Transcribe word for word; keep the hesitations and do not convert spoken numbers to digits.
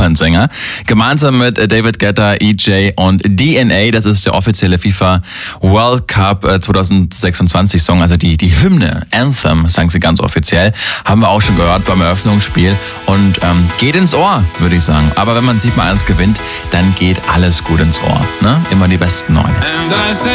Frontsänger. Gemeinsam mit David Guetta, E J und D N A, das ist der offizielle FIFA World Cup zwanzig sechsundzwanzig Song, also die, die Hymne, Anthem, sang sie ganz offiziell. Haben wir auch schon gehört beim Eröffnungsspiel und ähm, geht ins Ohr, würde ich sagen. Aber wenn man sieben eins gewinnt, dann geht alles gut ins Ohr. Ne? Immer die besten neun.